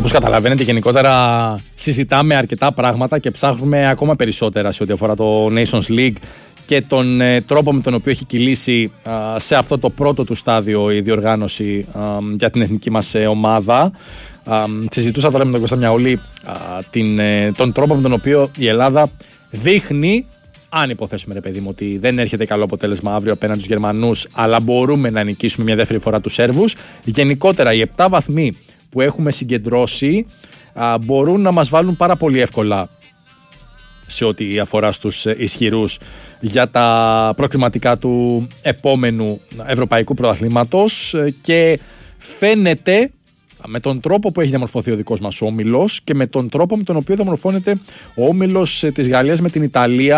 Όπως καταλαβαίνετε, γενικότερα συζητάμε αρκετά πράγματα και ψάχνουμε ακόμα περισσότερα σε ό,τι αφορά το Nations League και τον τρόπο με τον οποίο έχει κυλήσει σε αυτό το πρώτο του στάδιο η διοργάνωση για την εθνική μας ομάδα. Συζητούσα τώρα με τον Κώστα Μιαούλη τον τρόπο με τον οποίο η Ελλάδα δείχνει, αν υποθέσουμε ρε παιδί μου ότι δεν έρχεται καλό αποτέλεσμα αύριο απέναντι στους Γερμανούς, αλλά μπορούμε να νικήσουμε μια δεύτερη φορά τους Σέρβους. Γενικότερα οι 7 βαθμοί που έχουμε συγκεντρώσει μπορούν να μας βάλουν πάρα πολύ εύκολα σε ό,τι αφορά στους ισχυρούς για τα προκριματικά του επόμενου Ευρωπαϊκού Πρωταθλήματος, και φαίνεται με τον τρόπο που έχει διαμορφωθεί ο δικός μας όμιλος και με τον τρόπο με τον οποίο διαμορφώνεται ο όμιλος της Γαλλίας με την Ιταλία